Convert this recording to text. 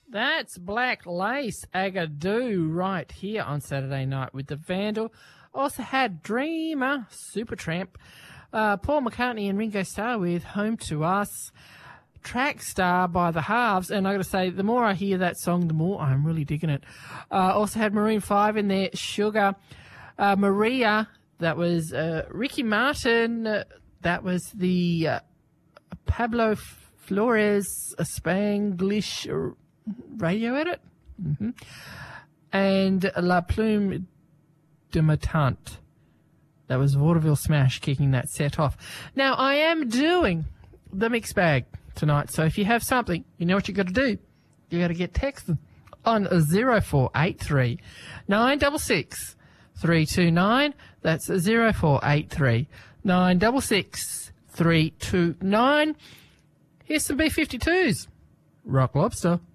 That's Black Lace Agadoo right here on Saturday night with the Vandal. Also had Dreamer, Supertramp, Paul McCartney and Ringo Starr with Home to Us, Track Star by the Halves, and I got to say, the more I hear that song, the more I'm really digging it. Also had Maroon 5 in there, Sugar, Maria, that was Ricky Martin, that was the Pablo Flores Spanglish radio edit, and La Plume de Matante. That was Vaudeville Smash kicking that set off. Now, I am doing the mixed bag tonight, so if you have something, you know what you got to do. You got to get texted on 0483 966 329. That's 0483 966 329. Here's some B-52s. Rock Lobster.